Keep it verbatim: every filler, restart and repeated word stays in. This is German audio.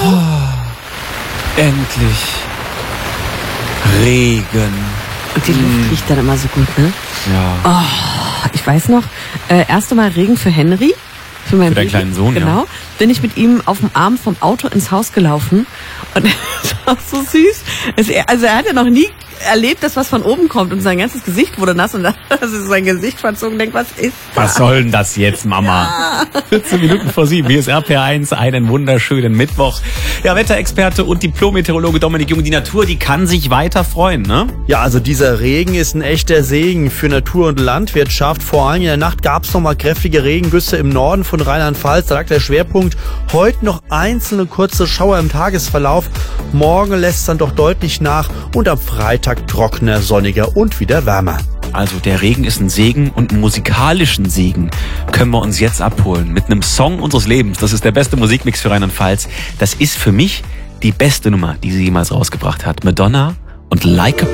Endlich Regen. Und die Luft riecht dann immer so gut, ne? Ja. Oh, ich weiß noch, äh, erste Mal Regen für Henry. Für, meinen für deinen kleinen Sohn, genau, ja. Bin ich mit ihm auf dem Arm vom Auto ins Haus gelaufen. Und das war so süß. Es, also er hat ja noch nie erlebt, dass was von oben kommt. Und sein ganzes Gesicht wurde nass. Und dann hat er sein Gesicht verzogen und denkt, was ist das? Was soll denn das jetzt, Mama? Ja. vierzehn Minuten vor sieben. Hier ist R P R eins. Einen wunderschönen Mittwoch. Ja, Wetterexperte und Diplom-Meteorologe Dominik Jung. Die Natur, die kann sich weiter freuen, ne? Ja, also dieser Regen ist ein echter Segen für Natur und Landwirtschaft. Vor allem in der Nacht gab es noch mal kräftige Regengüsse im Norden von Rheinland-Pfalz. Da lag der Schwerpunkt. Heute noch einzelne kurze Schauer im Tagesverlauf. Morgen lässt es dann doch deutlich nach und am Freitag trockener, sonniger und wieder wärmer. Also der Regen ist ein Segen und einen musikalischen Segen können wir uns jetzt abholen mit einem Song unseres Lebens. Das ist der beste Musikmix für Rheinland-Pfalz. Das ist für mich die beste Nummer, die sie jemals rausgebracht hat. Madonna und Like a